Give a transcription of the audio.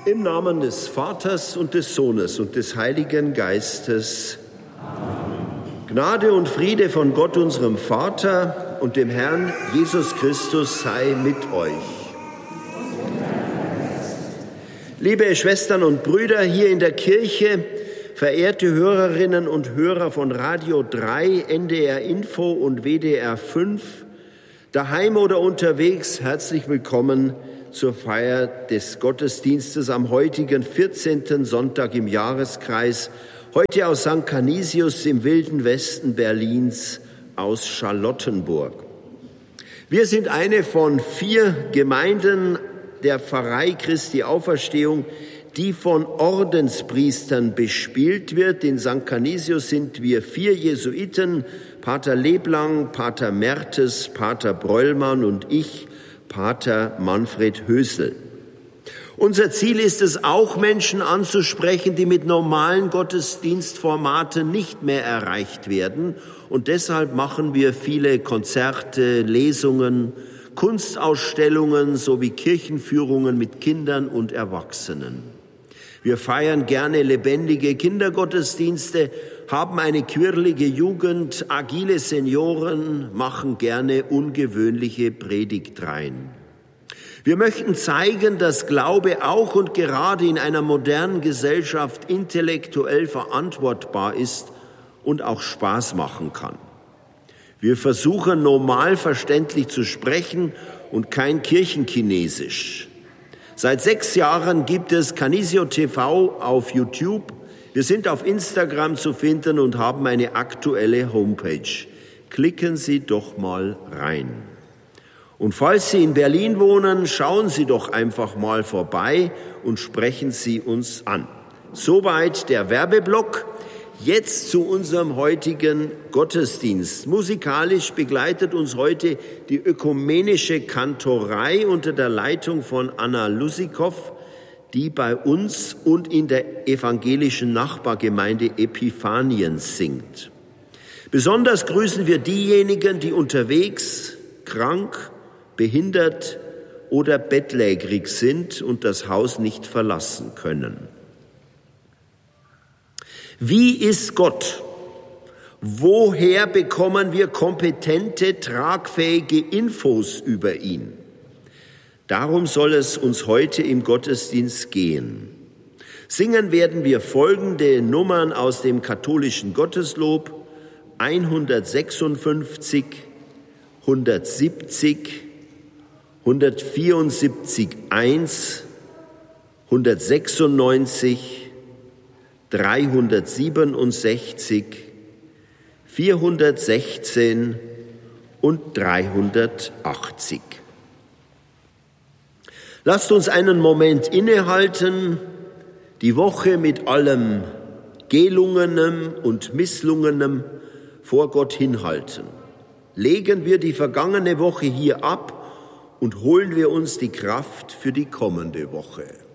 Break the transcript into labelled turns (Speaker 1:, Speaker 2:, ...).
Speaker 1: Im Namen des Vaters und des Sohnes und des Heiligen Geistes. Amen. Gnade und Friede von Gott, unserem Vater und dem Herrn Jesus Christus sei mit euch. Liebe Schwestern und Brüder hier in der Kirche, verehrte Hörerinnen und Hörer von Radio 3, NDR Info und WDR 5, daheim oder unterwegs, herzlich willkommen zur Feier des Gottesdienstes am heutigen 14. Sonntag im Jahreskreis, heute aus St. Canisius im wilden Westen Berlins aus Charlottenburg. Wir sind eine von 4 Gemeinden der Pfarrei Christi Auferstehung, die von Ordenspriestern bespielt wird. In St. Canisius sind wir 4 Jesuiten, Pater Leblang, Pater Mertes, Pater Bröllmann und ich, Pater Manfred Hösel. Unser Ziel ist es auch, Menschen anzusprechen, die mit normalen Gottesdienstformaten nicht mehr erreicht werden. Und deshalb machen wir viele Konzerte, Lesungen, Kunstausstellungen sowie Kirchenführungen mit Kindern und Erwachsenen. Wir feiern gerne lebendige Kindergottesdienste, haben eine quirlige Jugend, agile Senioren, machen gerne ungewöhnliche Predigtreihen. Wir möchten zeigen, dass Glaube auch und gerade in einer modernen Gesellschaft intellektuell verantwortbar ist und auch Spaß machen kann. Wir versuchen normal verständlich zu sprechen und kein Kirchenchinesisch. Seit 6 Jahren gibt es Canisio TV auf YouTube. Wir sind auf Instagram zu finden und haben eine aktuelle Homepage. Klicken Sie doch mal rein. Und falls Sie in Berlin wohnen, schauen Sie doch einfach mal vorbei und sprechen Sie uns an. Soweit der Werbeblock. Jetzt zu unserem heutigen Gottesdienst. Musikalisch begleitet uns heute die ökumenische Kantorei unter der Leitung von Anna Lusikow, die bei uns und in der evangelischen Nachbargemeinde Epiphanien singt. Besonders grüßen wir diejenigen, die unterwegs, krank, behindert oder bettlägerig sind und das Haus nicht verlassen können. Wie ist Gott? Woher bekommen wir kompetente, tragfähige Infos über ihn? Darum soll es uns heute im Gottesdienst gehen. Singen werden wir folgende Nummern aus dem katholischen Gotteslob: 156, 170, 174, 1, 196, 367, 416 und 380. Lasst uns einen Moment innehalten, die Woche mit allem Gelungenem und Misslungenem vor Gott hinhalten. Legen wir die vergangene Woche hier ab und holen wir uns die Kraft für die kommende Woche.